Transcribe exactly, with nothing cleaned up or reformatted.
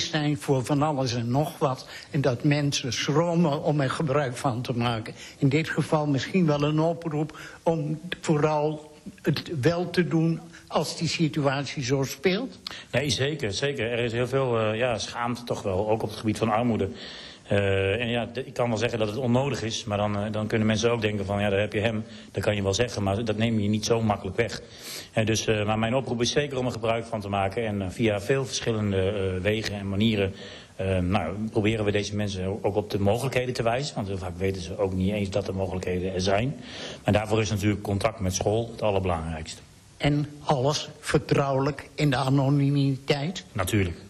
zijn voor van alles en nog wat. En dat mensen schromen om er gebruik van te maken. In dit geval misschien wel een oproep om vooral het wel te doen als die situatie zo speelt? Nee, zeker, zeker. Er is heel veel uh, ja, schaamte toch wel, ook op het gebied van armoede. Uh, en ja, ik kan wel zeggen dat het onnodig is, maar dan, uh, dan kunnen mensen ook denken van ja, daar heb je hem, dat kan je wel zeggen, maar dat neem je niet zo makkelijk weg. Uh, dus, uh, maar mijn oproep is zeker om er gebruik van te maken en uh, via veel verschillende uh, wegen en manieren uh, nou, proberen we deze mensen ook op de mogelijkheden te wijzen, want heel vaak weten ze ook niet eens dat er mogelijkheden er zijn. Maar daarvoor is natuurlijk contact met school het allerbelangrijkste. En alles vertrouwelijk in de anonimiteit? Natuurlijk.